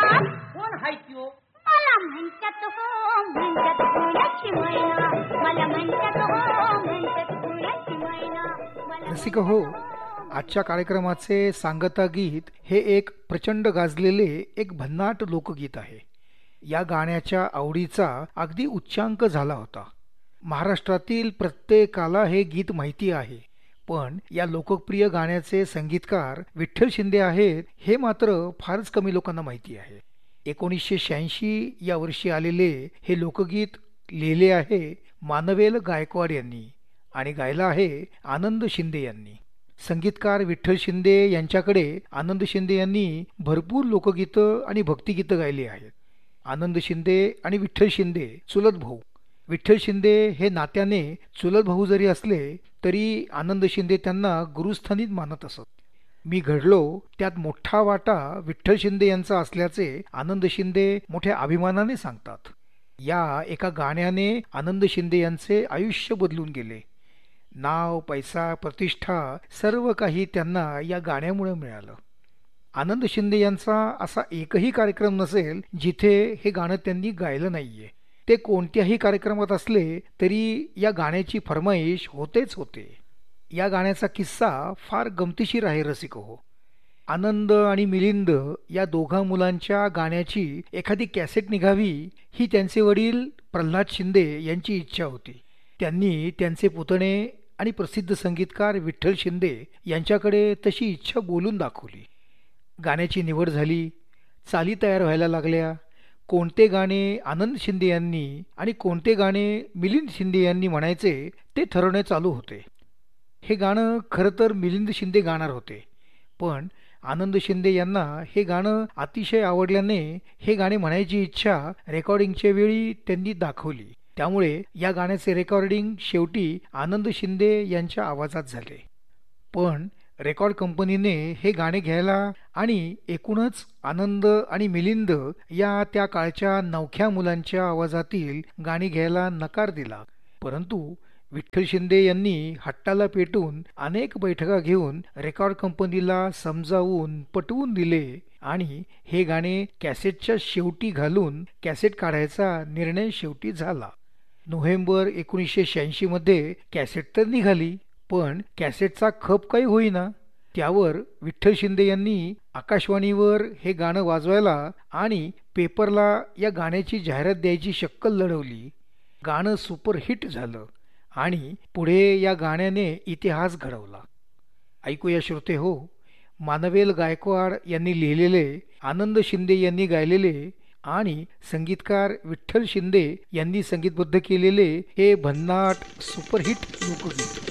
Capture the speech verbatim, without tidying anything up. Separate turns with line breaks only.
कोण हाय त्यो?
मला म्हणतात हो म्हणतात फुलाची मैना, मला म्हणतात हो म्हणतात फुलाची मैना, मला
रसिक हो, आजच्या कार्यक्रमाचे सांगता गीत हे एक प्रचंड गाजलेले एक भन्नाट लोकगीत आहे. या गाण्याच्या आवडीचा अगदी उच्चांक झाला होता. महाराष्ट्रातील प्रत्येकाला हे गीत माहिती आहे, पण या लोकप्रिय गाण्याचे संगीतकार विठ्ठल शिंदे आहेत हे मात्र फारच कमी लोकांना माहिती आहे. एकोणीसशे शहाऐंशी या वर्षी आलेले हे लोकगीत लिहिले आहे मानवेल गायकवाड यांनी आणि गायला आहे आनंद शिंदे यांनी. संगीतकार विठ्ठल शिंदे यांच्याकडे आनंद शिंदे यांनी भरपूर लोकगीतं आणि भक्तिगीतं गायली आहेत. आनंद शिंदे आणि विठ्ठल शिंदे चुलत भाऊ. विठ्ठल शिंदे हे नात्याने चुलत भाऊ जरी असले तरी आनंद शिंदे त्यांना गुरुस्थानीच मानत असत. मी घडलो त्यात मोठा वाटा विठ्ठल शिंदे यांचा असल्याचे आनंद शिंदे मोठ्या अभिमानाने सांगतात. या एका गाण्याने आनंद शिंदे यांचे आयुष्य बदलून गेले. नाव, पैसा, प्रतिष्ठा सर्व काही त्यांना या गाण्यामुळे मिळालं. आनंद शिंदे यांचा असा एकही कार्यक्रम नसेल जिथे हे गाणं त्यांनी गायलं नाहीये. ते कोणत्याही कार्यक्रमात असले तरी या गाण्याची फरमाईश होतेच होते. या गाण्याचा किस्सा फार गमतीशीर आहे रसिक हो. आनंद आणि मिलिंद या दोघा मुलांच्या गाण्याची एखादी कॅसेट निघावी ही त्यांचे वडील प्रल्हाद शिंदे यांची इच्छा होती. त्यांनी त्यांचे पुतणे आणि प्रसिद्ध संगीतकार विठ्ठल शिंदे यांच्याकडे तशी इच्छा बोलून दाखवली. गाण्याची निवड झाली, चाली तयार व्हायला लागल्या. कोणते गाणे आनंद शिंदे यांनी आणि कोणते गाणे मिलिंद शिंदे यांनी म्हणायचे ते ठरवणे चालू होते. हे गाणं खरं तर मिलिंद शिंदे गाणार होते, पण आनंद शिंदे यांना हे गाणं अतिशय आवडल्याने हे गाणे म्हणायची इच्छा रेकॉर्डिंगच्या वेळी त्यांनी दाखवली. त्यामुळे या गाण्याचे रेकॉर्डिंग शेवटी आनंद शिंदे यांच्या आवाजात झाले. पण रेकॉर्ड कंपनीने हे गाणे घ्यायला आणि एकूणच आनंद आणि मिलिंद या त्या काळच्या नवख्या मुलांच्या आवाजातील गाणी घ्यायला नकार दिला. परंतु विठ्ठल शिंदे यांनी हट्टाला पेटून अनेक बैठका घेऊन रेकॉर्ड कंपनीला समजावून पटवून दिले आणि हे गाणे कॅसेटच्या शेवटी घालून कॅसेट काढायचा निर्णय शेवटी झाला. नोव्हेंबर एकोणीसशे शहाऐंशी मध्ये कॅसेट तर निघाली, पण कॅसेटचा खप काही होईना. त्यावर विठ्ठल शिंदे यांनी आकाशवाणीवर हे गाणं वाजवायला आणि पेपरला या गाण्याची जाहिरात द्यायची शक्कल लढवली. गाणं सुपरहिट झालं आणि पुढे या गाण्याने इतिहास घडवला. ऐकूया श्रोते हो, मानवेल गायकवाड यांनी लिहिलेले, आनंद शिंदे यांनी गायलेले आणि संगीतकार विठ्ठल शिंदे यांनी संगीतबद्ध केलेले हे भन्नाट सुपरहिट लोकगीत.